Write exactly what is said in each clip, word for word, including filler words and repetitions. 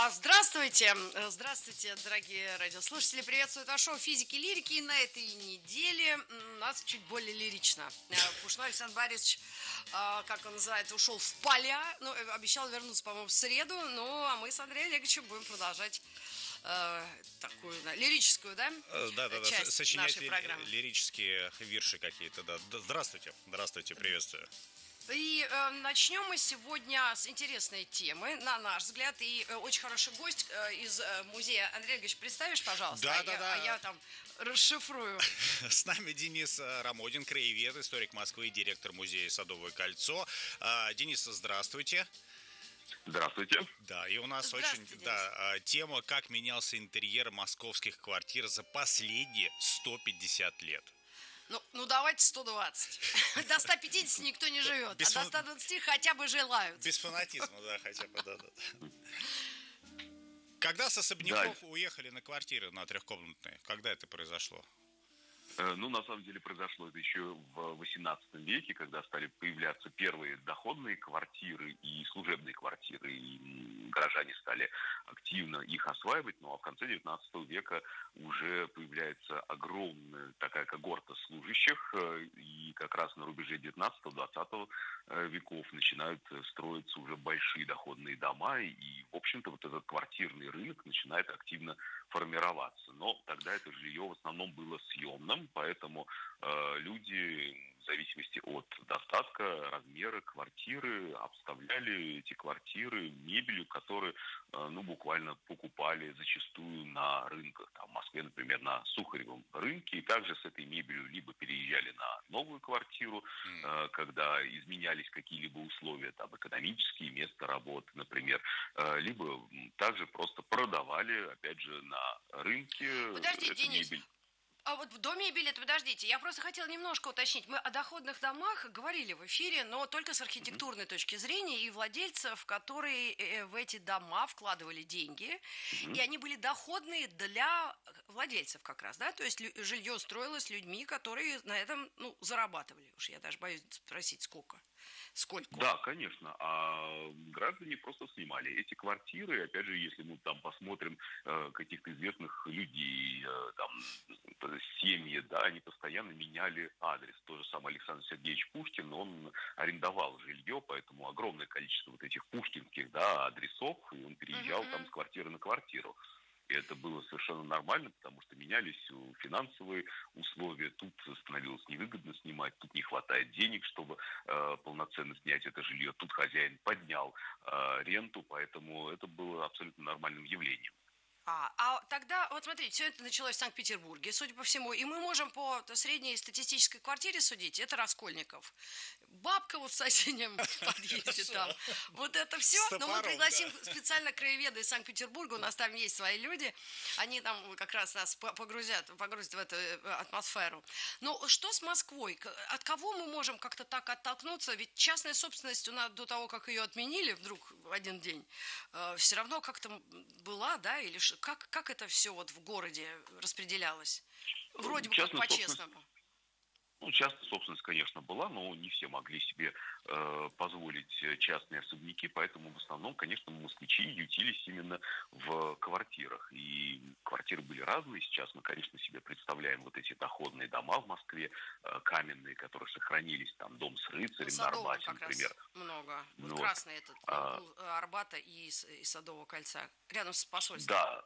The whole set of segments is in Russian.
А, Здравствуйте, э, здравствуйте, дорогие радиослушатели. Приветствую это шоу «Физики и лирики». И на этой неделе м, у нас чуть более лирично. Э, Пушной Александр Борисович, а, как он называет, ушел в поля. Ну, э, обещал вернуться, по-моему, в среду. Ну, а мы с Андреем Олеговичем будем продолжать э, такую, да, лирическую, да, Э, Да, да, да, с- часть сочинять нашей ли- программы. лирические вирши какие-то, да. Да, Здравствуйте, здравствуйте, приветствую. И э, начнем мы сегодня с интересной темы, на наш взгляд. И э, очень хороший гость э, из э, музея. Андрей Ильич, представишь, пожалуйста? Да, а, да, я, да. а я там расшифрую. С нами Денис э, Рамодин, краевед, историк Москвы, директор музея «Садовое кольцо». А, Денис, здравствуйте. Здравствуйте. Да, и у нас очень, Здравствуйте, Денис. да, а, тема «Как менялся интерьер московских квартир за последние сто пятьдесят лет». Ну, ну давайте сто двадцать. До ста пятидесяти никто не живет, Без а до фан- ста двадцати хотя бы желают. Без фанатизма, да, хотя бы, да, да. Когда с особняков уехали на квартиры, на трехкомнатные? Когда это произошло? Э, Ну, на самом деле, произошло это еще в восемнадцатом веке, когда стали появляться первые доходные квартиры и служебные квартиры, и м, горожане стали активно их осваивать, ну а в конце девятнадцатого века уже появляется огромная такая когорта служащих, э, и как раз на рубеже девятнадцатого-двадцатого веков начинают э, строиться уже большие доходные дома, и, в общем-то, вот этот квартирный рынок начинает активно формироваться. Но тогда это жилье в основном было съемным, поэтому э, люди в зависимости от достатка, размера квартиры обставляли эти квартиры мебелью, которую э, ну, буквально покупали зачастую на рынках. Там, в Москве, например, на Сухаревом рынке. И также с этой мебелью либо переезжали на новую квартиру, э, когда изменялись какие-либо условия, там, экономические, место работы, например, э, либо м, также просто продавали, опять же, на рынке Подожди, эту Денис. мебель. А вот в доме мебели, это подождите, я просто хотела немножко уточнить. Мы о доходных домах говорили в эфире, но только с Мгм. архитектурной точки зрения и владельцев, которые э, в эти дома вкладывали деньги, и Мгм. они были доходные для владельцев как раз, да? То есть лю- жилье строилось людьми, которые на этом, ну, зарабатывали. Уж я даже боюсь спросить, сколько. Сколько? Да, конечно. А граждане просто снимали эти квартиры. Опять же, если мы там посмотрим э, каких-то известных людей, э, там э, семьи, да, они постоянно меняли адрес. Тот же самый Александр Сергеевич Пушкин, он арендовал жилье, поэтому огромное количество вот этих пушкинских, да, адресов, и он Мгм, переезжал там мгм. с квартиры на квартиру. И это было совершенно нормально, потому что менялись э, финансовые условия. Тут становилось невыгодно снимать, тут не хватает денег, чтобы э, полноценно снять это жилье. Тут хозяин поднял э, ренту, поэтому это было абсолютно нормальным явлением. А, а тогда, вот смотрите, все это началось в Санкт-Петербурге, судя по всему, и мы можем по средней статистической квартире судить, это Раскольников. Бабка вот в соседнем подъезде там, вот это все. С Но мы топором, пригласим да. специально краеведа из Санкт-Петербурга, у нас там есть свои люди, они там как раз нас по- погрузят, погрузят в эту э, атмосферу. Но что с Москвой? К- От кого мы можем как-то так оттолкнуться? Ведь частная собственность у нас до того, как ее отменили вдруг в один день, все равно как-то была, да, или ш- как, как это все вот в городе распределялось? Вроде бы как Частная собственность. по-честному. Ну, частная собственность, конечно, была, но не все могли себе э, позволить э, частные особняки, поэтому в основном, конечно, москвичи ютились именно в квартирах. И квартиры были разные. Сейчас мы, конечно, себе представляем вот эти доходные дома в Москве, э, каменные, которые сохранились, там, дом с На рыцарем на Садовом Арбате, как например. раз много. Вот Ну, вот. красный этот, ну, А, у Арбата и, С- и Садового кольца. Рядом с посольством да,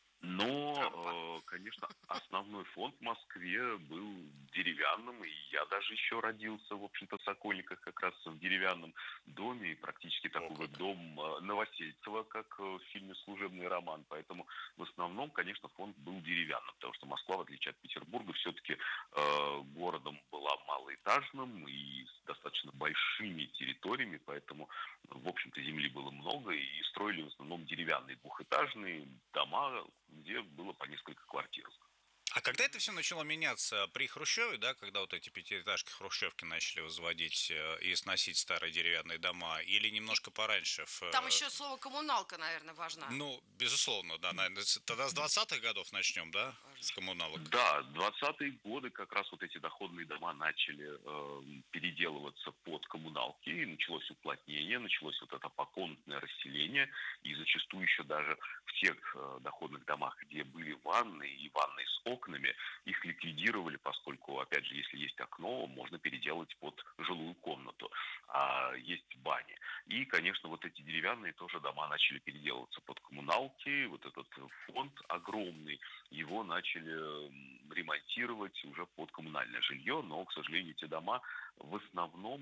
Трампа. но, э, конечно, основной фонд в Москве был деревянным, и я даже еще родился, в общем-то, в Сокольниках, как раз в деревянном доме, и практически О, такой вот как. дом э, Новосельцева, как э, в фильме «Служебный роман». Поэтому в основном, конечно, фонд был деревянным, потому что Москва, в отличие от Петербурга, все-таки э, городом была малоэтажным и с достаточно большими территориями, поэтому, в общем-то, земли было много, и строили в основном деревянные двухэтажные дома, где было по несколько квартир. А когда это все начало меняться? При Хрущеве, да, когда вот эти пятиэтажки, хрущевки начали возводить и сносить старые деревянные дома, или немножко пораньше? В... Там еще слово коммуналка, наверное, важна. Ну, безусловно, да. Наверное, тогда с двадцатых годов начнем, да, с коммуналок? Да, двадцатые годы как раз вот эти доходные дома начали э, переделываться под коммуналки, и началось уплотнение, началось вот это покомнатное расселение, и зачастую еще даже в тех э, доходных домах, где были ванны и ванны с окнами, их ликвидировали, поскольку, опять же, если есть окно, можно переделать под жилую комнату, а есть бани. И, конечно, вот эти деревянные тоже дома начали переделываться под коммуналки, вот этот фонд огромный, его начали ремонтировать уже под коммунальное жилье, но, к сожалению, эти дома в основном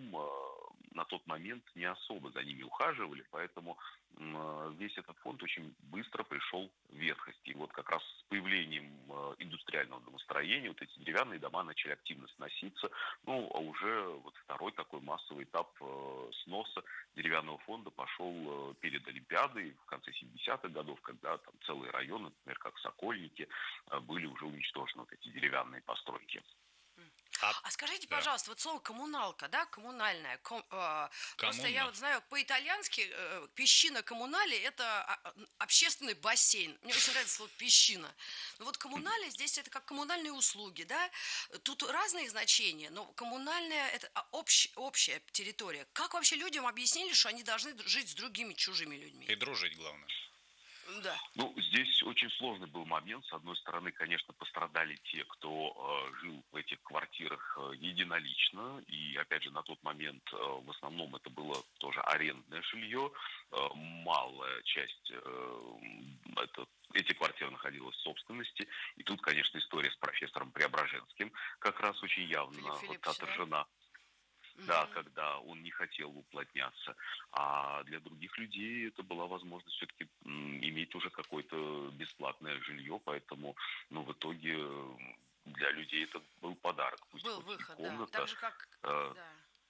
на тот момент не особо за ними ухаживали, поэтому весь этот фонд очень быстро пришел в ветхость. И вот как раз с появлением индустриального домостроения вот эти деревянные дома начали активно сноситься. Ну, а уже вот второй такой массовый этап сноса деревянного фонда пошел перед Олимпиадой в конце семидесятых годов, когда там целые районы, например, как Сокольники, были уже уничтожены вот эти деревянные постройки. А, а скажите, да. пожалуйста, вот слово коммуналка, да, коммунальная. Ком, э, просто я вот знаю, по-итальянски э, песчина коммунале – это общественный бассейн. Мне очень нравится слово песчина. Но вот коммунале здесь это как коммунальные услуги, да. Тут разные значения, но коммунальная – это общ, общая территория. Как вообще людям объяснили, что они должны жить с другими чужими людьми? И дружить, главное. Да. Ну, здесь очень сложный был момент. С одной стороны, конечно, пострадали те, кто э, жил в этих квартирах э, единолично. И, опять же, на тот момент э, в основном это было тоже арендное жилье. Э, малая часть э, это, эти квартиры находилась в собственности. И тут, конечно, история с профессором Преображенским как раз очень явно вот, отражена. Да, когда он не хотел уплотняться. А для других людей это была возможность все-таки иметь уже какое-то бесплатное жилье, поэтому, ну, в итоге для людей это был подарок. Пусть был выход, комната, да. Так же, как... Э, да.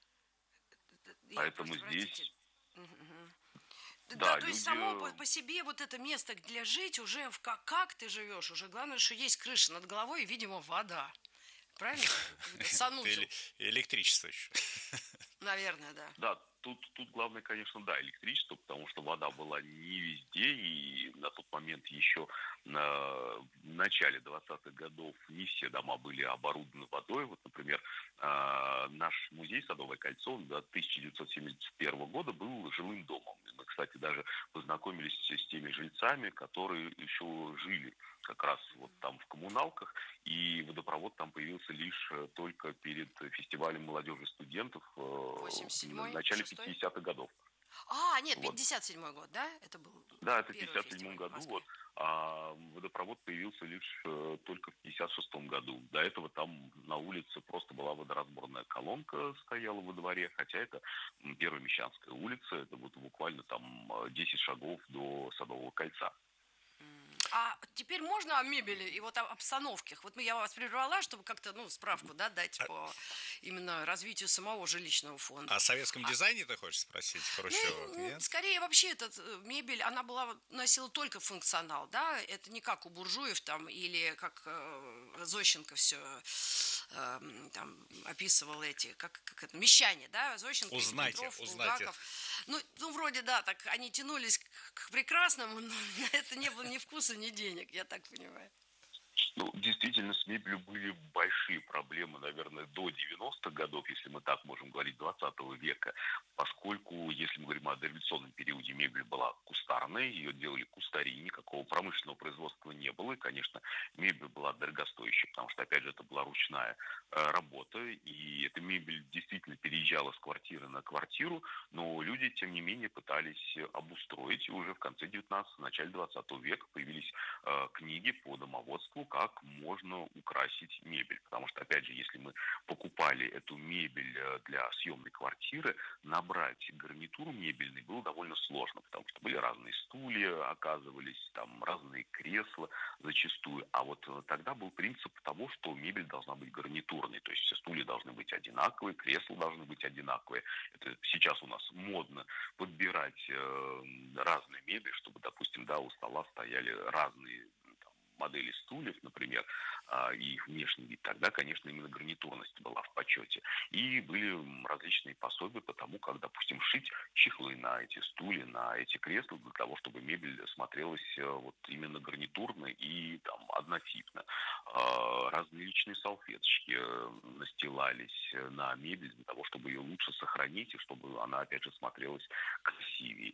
Поэтому просто, здесь... Угу. Да, Да, то люди... есть само по, по себе вот это место для жить уже в как, как ты живешь, уже главное, что есть крыша над головой и, видимо, вода. Правильно? Санузел. Электричество еще. Наверное, да. Да, тут, тут главное, конечно, да, электричество, потому что вода была не везде, и на тот момент еще на, в начале двадцатых годов не все дома были оборудованы водой. Вот, например, наш музей «Садовое кольцо» до тысяча девятьсот семьдесят первого года был жилым домом. Мы, кстати, даже познакомились с теми жильцами, которые еще жили как раз вот там в коммуналках, и водопровод там появился лишь только перед фестивалем молодежи и студентов в начале пятидесятых годов. А, нет, пятьдесят седьмой год, да? Это был Да, это в пятьдесят седьмом году, вот, а водопровод появился лишь только в пятьдесят шестом году. До этого там на улице просто была водоразборная колонка, стояла во дворе, хотя это Первая Мещанская улица, это вот буквально там десять шагов до Садового кольца. А теперь можно о мебели и вот о обстановке? Вот я вас прервала, чтобы как-то, ну, справку, да, дать а... по именно развитию самого жилищного фонда. О советском а... дизайне ты хочешь спросить, Хрущева? Ну, нет? Скорее вообще эта мебель, она была, носила только функционал, да, это не как у буржуев там или как э, Зощенко все э, там описывал эти, как, как это, мещане, да, Зощенко, узнайте, Петров, узнайте. Булгаков. Ну, ну, вроде, да, так они тянулись к, к прекрасному, но на это не было ни вкуса, ни денег, я так понимаю. Ну, действительно, с мебелью были большие проблемы, наверное, до девяностых годов, если мы так можем говорить, двадцатого века, поскольку, если мы говорим о дореволюционном периоде, мебель была кустарной, ее делали кустари, никакого промышленного производства не было, и, конечно, мебель была дорогостоящей, потому что, опять же, это была ручная э, работа, и эта мебель действительно переезжала с квартиры на квартиру, но люди, тем не менее, пытались обустроить, и уже в конце девятнадцатого, начале двадцатого века появились э, книги по домоводству, как можно украсить мебель. Потому что, опять же, если мы покупали эту мебель для съемной квартиры, набрать гарнитуру мебельной было довольно сложно, потому что были разные стулья, оказывались там разные кресла зачастую. А вот тогда был принцип того, что мебель должна быть гарнитурной, то есть все стулья должны быть одинаковые, кресла должны быть одинаковые. Это сейчас у нас модно подбирать э, разную мебель, чтобы, допустим, да, у стола стояли разные моделей стульев, например, и их внешний вид, тогда, конечно, именно гарнитурность была в почете. И были различные пособия по тому, как, допустим, шить чехлы на эти стулья, на эти кресла, для того, чтобы мебель смотрелась вот именно гарнитурно и там однотипно. Разные личные салфеточки настилались на мебель для того, чтобы ее лучше сохранить и чтобы она, опять же, смотрелась красивее.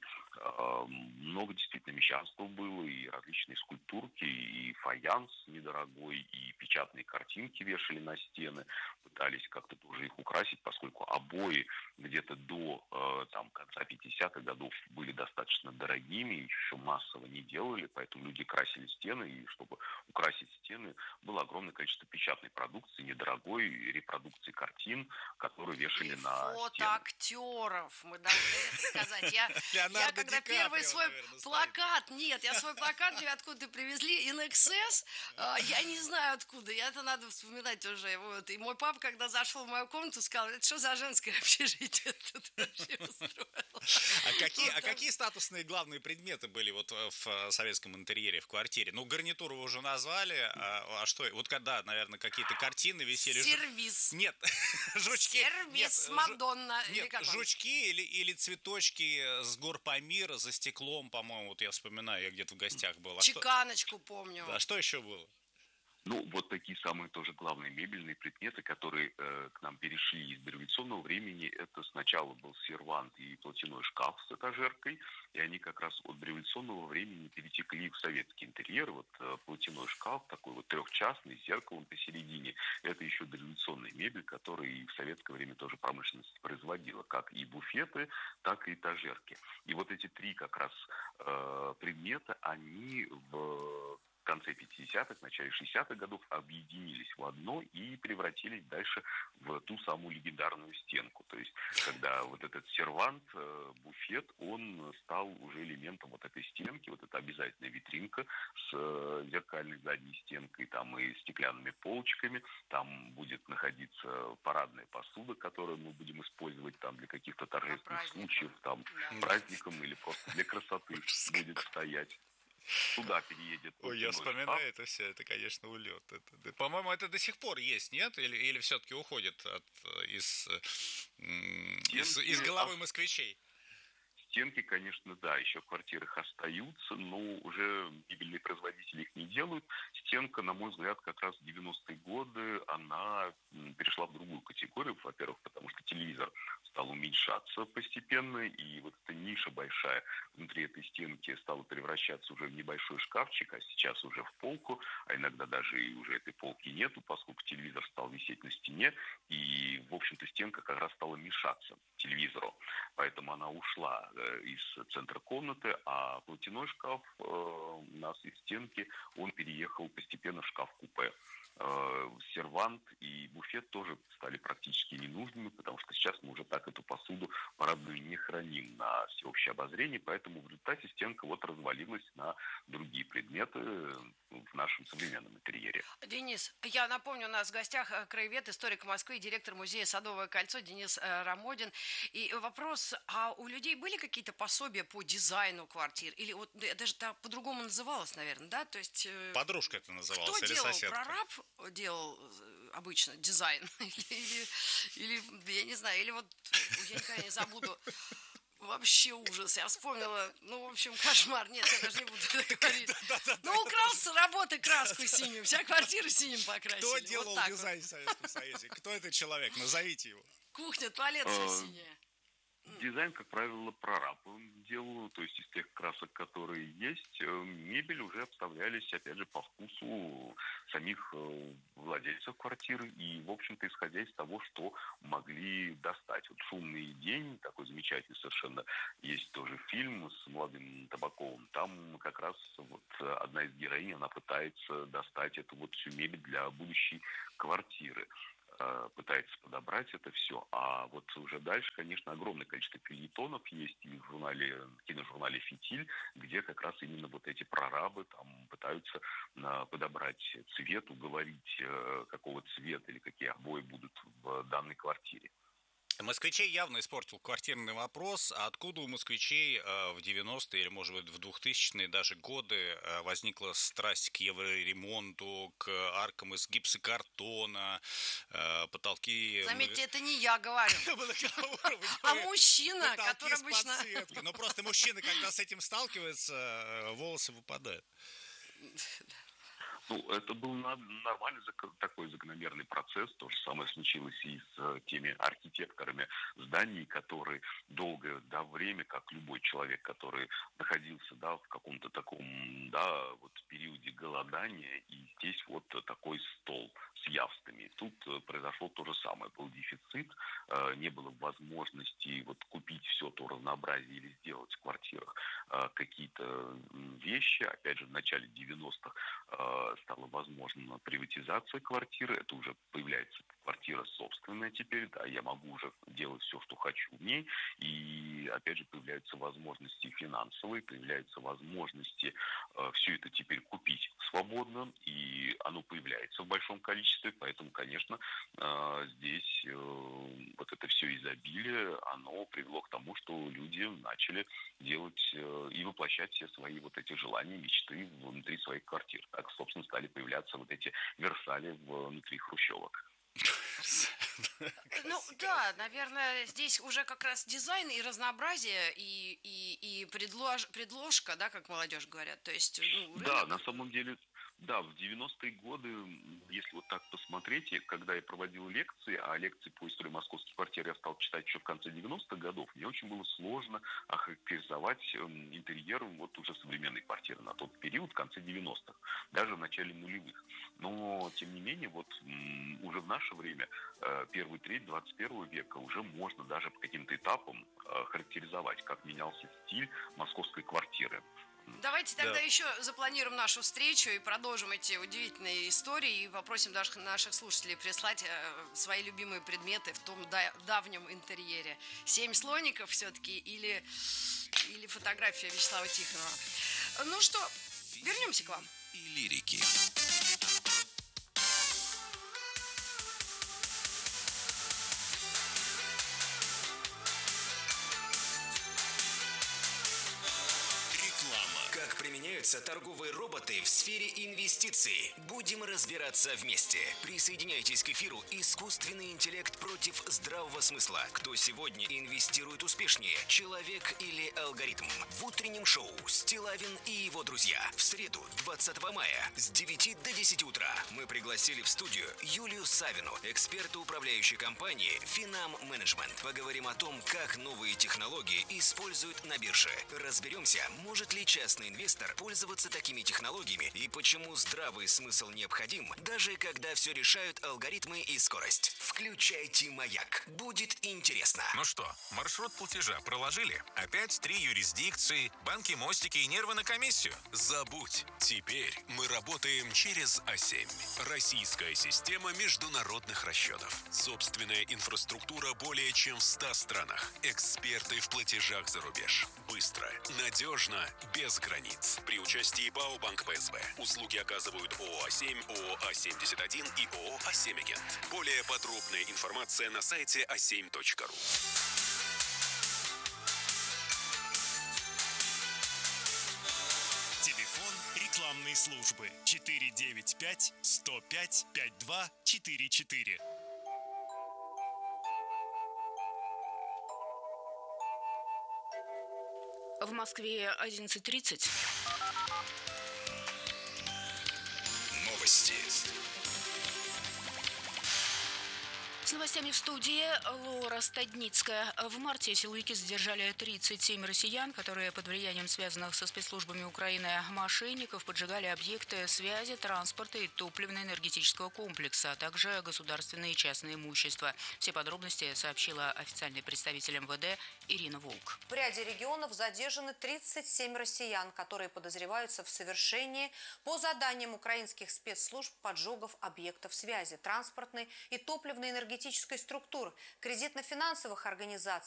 Много действительно мещанства было, и различные скульптурки, и фаянс недорогой, и печатные картинки вешали на стены, пытались как-то тоже их украсить, поскольку обои где-то до там, конца пятидесятых годов были достаточно дорогими, еще массово не делали, поэтому люди красили стены, и чтобы украсить стены, было огромное количество печатной продукции, недорогой репродукции картин, которые вешали и на фото стены. актеров, мы должны это сказать. Я, я когда Ди первый Каприо, свой наверное, плакат, нет, я свой плакат мне откуда привезли, ин экс эс, я не знаю откуда, я это надо вспоминать уже. Вот. И мой папа, когда зашел в мою комнату, сказал, это что за женское общежитие тут вообще устроил? А какие, Вот а так. какие статусные главные предметы были вот в советском интерьере, в квартире? Ну, гарнитуру вы уже назвали, а, а что? Вот когда, наверное, какие-то картины висели? Сервис. Нет, жучки. Сервис, нет, Мадонна. Жу... Или Нет, как он? жучки или, или цветочки с гор Памира за стеклом, по-моему, вот я вспоминаю, я где-то в гостях был. А что, Чеканочку помню. да, что еще было? Ну, вот такие самые тоже главные мебельные предметы, которые э, к нам перешли из дореволюционного времени. Это сначала был сервант и платяной шкаф с этажеркой, и они как раз от дореволюционного времени перетекли в советский интерьер. Вот э, платяной шкаф, такой вот трехчастный, с зеркалом посередине. Это еще дореволюционная мебель, которая и в советское время тоже промышленность производила, как и буфеты, так и этажерки. И вот эти три как раз э, предмета, они в в конце пятидесятых, начале шестидесятых годов объединились в одно и превратились дальше в ту самую легендарную стенку. То есть, когда вот этот сервант, буфет, он стал уже элементом вот этой стенки, вот это обязательная витринка с зеркальной задней стенкой, там и стеклянными полочками, там будет находиться парадная посуда, которую мы будем использовать там для каких-то торжественных случаев, там да. праздником или просто для красоты будет стоять. Туда переедет. Ой, я вспоминаю шкаф. Это все, это, конечно, улет. Это, это, по-моему, это до сих пор есть, нет? Или, или все-таки уходит от, из, из, из головы москвичей? Стенки, конечно, да, еще в квартирах остаются, но уже мебельные производители их не делают. Стенка, на мой взгляд, как раз в девяностые годы, она перешла в другую категорию. Во-первых, потому что телевизор стал уменьшаться постепенно, и вот эта ниша большая внутри этой стенки стала превращаться уже в небольшой шкафчик, а сейчас уже в полку, а иногда даже и уже этой полки нету, поскольку телевизор стал висеть на стене, и, в общем-то, стенка как раз стала мешаться телевизору. Поэтому она ушла из центра комнаты, а платяной шкаф э, у нас из стенки, он переехал постепенно в шкаф-купе. Э, сервант и буфет тоже стали практически ненужными, потому что сейчас мы уже так эту посуду парадную не храним на всеобщее обозрение, поэтому в результате стенка вот развалилась на другие предметы в нашем современном интерьере. Денис, я напомню, у нас в гостях краевед, историк Москвы, директор музея «Садовое кольцо» Денис Рамодин. И вопрос, а у людей были какие-то пособия по дизайну квартир? Или вот даже так по-другому называлось, наверное, да? То есть... Подружка это называлась, кто или делал? соседка? Прораб делал обычно дизайн? или, или, я не знаю, или вот, я никогда не забуду, вообще ужас. Я вспомнила, ну, в общем, кошмар. Нет, я даже не буду это говорить. Ну, украл с работы краску синюю. Вся квартира синим покрасили. Кто делал вот дизайн вот. в Советском Союзе? Кто этот человек? Назовите его. Кухня, туалет, все синее. Дизайн, как правило, прораб делал, то есть из тех красок, которые есть. Мебель уже обставлялись, опять же, по вкусу самих владельцев квартиры и, в общем-то, исходя из того, что могли достать. Вот «Шумный день», такой замечательный совершенно, есть тоже фильм с молодым Табаковым. Там как раз вот одна из героинь, она пытается достать эту вот всю мебель для будущей квартиры. Пытается подобрать это все. А вот уже дальше, конечно, огромное количество фельетонов есть и в журнале, киножурнале «Фитиль», где как раз именно вот эти прорабы там пытаются подобрать цвет, уговорить, какого цвета или какие обои будут в данной квартире. Москвичей явно испортил квартирный вопрос. А откуда у москвичей э, в девяностые или, может быть, в двухтысячные даже годы э, возникла страсть к евроремонту, к аркам из гипсокартона, э, потолки... Заметьте, это не я говорю, а мужчина, который обычно... Но просто мужчины, когда с этим сталкиваются, волосы выпадают. Ну, это был нормальный такой закономерный процесс. То же самое случилось и с теми архитекторами зданий, которые долгое да, время, как любой человек, который находился да, в каком-то таком да, вот, периоде голодания, и здесь вот такой стол с явствами. Тут произошло то же самое. Был дефицит, не было возможности вот, купить все то разнообразие или сделать в квартирах какие-то вещи. Опять же, в начале девяностых стала возможна приватизация квартиры, это уже появляется квартира собственная теперь, да, я могу уже делать все, что хочу в ней, и опять же появляются возможности финансовые, появляются возможности э, все это теперь купить свободно, и оно появляется в большом количестве, поэтому, конечно, э, здесь э, вот это все изобилие, оно привело к тому, что люди начали делать э, и воплощать все свои вот эти желания, мечты внутри своих квартир. Так, собственно, стали появляться вот эти Версали внутри хрущевок. Ну да, наверное, здесь уже как раз дизайн и разнообразие, и, и, и предлож, предложка, да, как молодежь говорят. То есть, ну, рынок... Да, на самом деле, да, в девяностые годы, если вот так посмотреть, когда я проводил лекции, а лекции по истории московских квартир я стал читать еще в конце девяностых годов, мне очень было сложно охарактеризовать интерьер вот уже современной квартиры на тот период, в конце девяностых, даже в начале нулевых. Но, тем не менее, вот уже в наше время, первую треть двадцать первого века, уже можно даже по каким-то этапам характеризовать, как менялся стиль московской квартиры. Давайте тогда Да. еще запланируем нашу встречу и продолжим эти удивительные истории и попросим даже наших слушателей прислать э, свои любимые предметы в том да- давнем интерьере. Семь слоников все-таки или, или фотография Вячеслава Тихонова. Ну что, вернемся к вам. И лирики. Как применяются торговые роботы в сфере инвестиций? Будем разбираться вместе. Присоединяйтесь к эфиру «Искусственный интеллект против здравого смысла». Кто сегодня инвестирует успешнее, человек или алгоритм? В утреннем шоу «Стилавин и его друзья». В среду, двадцатого мая, с девяти до десяти утра мы пригласили в студию Юлию Савину, эксперта управляющей компании «Финам Менеджмент». Поговорим о том, как новые технологии используют на бирже. Разберемся, может ли частный инвестор пользоваться такими технологиями и почему здравый смысл необходим, даже когда все решают алгоритмы и скорость. Включайте «Маяк». Будет интересно. Ну что, маршрут платежа проложили? Опять три юрисдикции, банки, мостики и нервы на комиссию? Забудь. Теперь мы работаем через А семь. Российская система международных расчетов. Собственная инфраструктура более чем в ста странах. Эксперты в платежах за рубеж. Быстро, надежно, без границ. При участии БАО «Банк ПСБ». Услуги оказывают ООО «А семь», ООО «А семьдесят один» и ООО «А семь Агент». Более подробная информация на сайте а семь точка ру. Телефон рекламной службы четыре девять пять сто пять пятьдесят два четыре четыре. В Москве одиннадцать тридцать. Новости. С новостями в студии Лора Стадницкая. В марте силовики задержали тридцать семь россиян, которые под влиянием связанных со спецслужбами Украины мошенников поджигали объекты связи, транспорта и топливно-энергетического комплекса, а также государственное и частное имущество. Все подробности сообщила официальный представитель эм вэ дэ Ирина Волк. В ряде регионов задержаны тридцать семь россиян, которые подозреваются в совершении по заданиям украинских спецслужб поджогов объектов связи, транспортной и топливно-энергетической структур, кредитно-финансовых организаций,